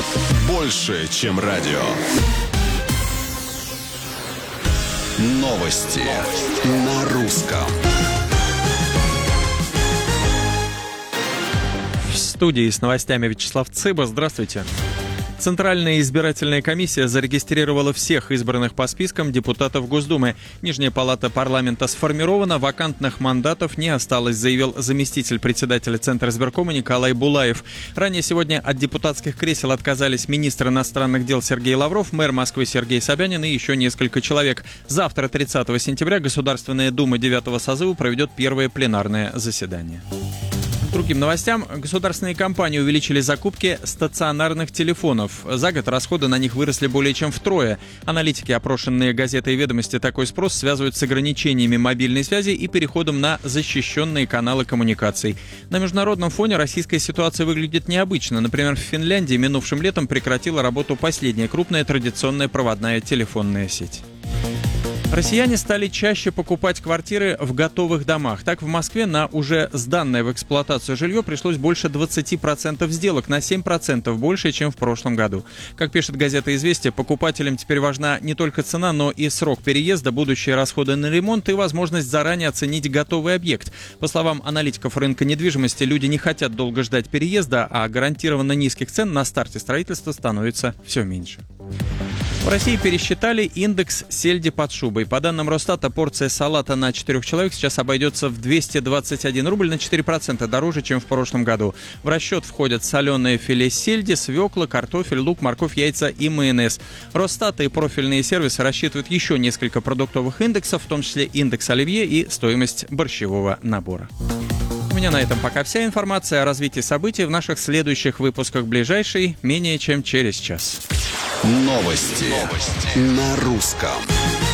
больше, чем радио. Новости на русском. В студии с новостями Вячеслав Цыба. Здравствуйте. Центральная избирательная комиссия зарегистрировала всех избранных по спискам депутатов Госдумы. Нижняя палата парламента сформирована, вакантных мандатов не осталось, заявил заместитель председателя Центризбиркома Николай Булаев. Ранее сегодня от депутатских кресел отказались министр иностранных дел Сергей Лавров, мэр Москвы Сергей Собянин и еще несколько человек. Завтра, 30 сентября, Государственная Дума 9-го созыва проведет первое пленарное заседание. Другим новостям. Государственные компании увеличили закупки стационарных телефонов. За год расходы на них выросли более чем втрое. Аналитики, опрошенные газетой «Ведомости», такой спрос связывают с ограничениями мобильной связи и переходом на защищенные каналы коммуникаций. На международном фоне российская ситуация выглядит необычно. Например, в Финляндии минувшим летом прекратила работу последняя крупная традиционная проводная телефонная сеть. Россияне стали чаще покупать квартиры в готовых домах. Так, в Москве на уже сданное в эксплуатацию жилье пришлось больше 20% сделок, на 7% больше, чем в прошлом году. Как пишет газета «Известия», покупателям теперь важна не только цена, но и срок переезда, будущие расходы на ремонт и возможность заранее оценить готовый объект. По словам аналитиков рынка недвижимости, люди не хотят долго ждать переезда, а гарантированно низких цен на старте строительства становится все меньше. В России пересчитали индекс сельди под шубой. По данным Росстата, порция салата на 4 человек сейчас обойдется в 221 рубль, на 4% дороже, чем в прошлом году. В расчет входят соленое филе сельди, свекла, картофель, лук, морковь, яйца и майонез. Росстат и профильные сервисы рассчитывают еще несколько продуктовых индексов, в том числе индекс оливье и стоимость борщевого набора. У меня на этом пока вся информация. О развитии событий в наших следующих выпусках ближайший менее чем через час. Новости на русском.